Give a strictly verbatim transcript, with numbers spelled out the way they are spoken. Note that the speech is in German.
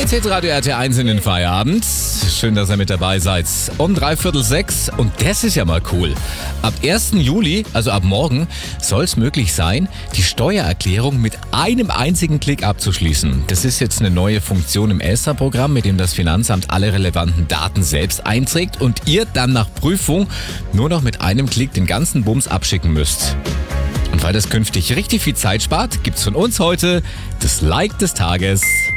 geht's, Hitradio R T eins in den Feierabend. Schön, dass ihr mit dabei seid. Um dreiviertel sechs. Und das ist ja mal cool. Ab ersten Juli, also ab morgen, soll es möglich sein, die Steuererklärung mit einem einzigen Klick abzuschließen. Das ist jetzt eine neue Funktion im ESTA-Programm, mit dem das Finanzamt alle relevanten Daten selbst einträgt und ihr dann nach Prüfung nur noch mit einem Klick den ganzen Bums abschicken müsst. Und weil das künftig richtig viel Zeit spart, gibt's von uns heute das Like des Tages.